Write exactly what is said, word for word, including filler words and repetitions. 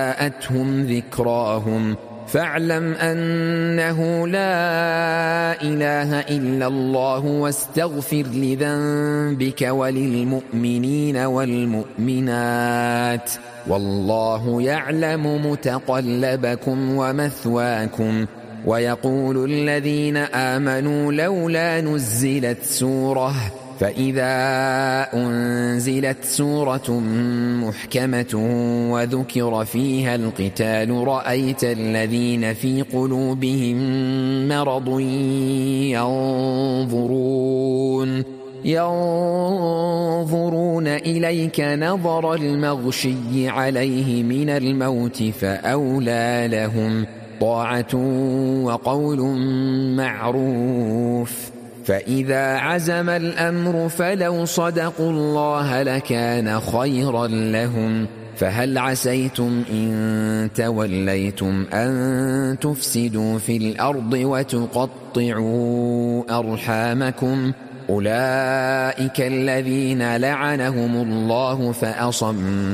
جاءتهم ذكراهم فاعلم أنه لا إله إلا الله واستغفر لذنبك وللمؤمنين والمؤمنات والله يعلم متقلبكم ومثواكم. ويقول الذين آمنوا لولا نزلت سورة فإذا أنزلت سورة محكمة وذكر فيها القتال رأيت الذين في قلوبهم مرض ينظرون ينظرون إليك نظر المغشي عليه من الموت فأولى لهم طاعة وقول معروف. فإذا عزم الأمر فلو صدقوا الله لكان خيرا لهم. فهل عسيتم إن توليتم أن تفسدوا في الأرض وتقطعوا أرحامكم أولئك الذين لعنهم الله فأصموا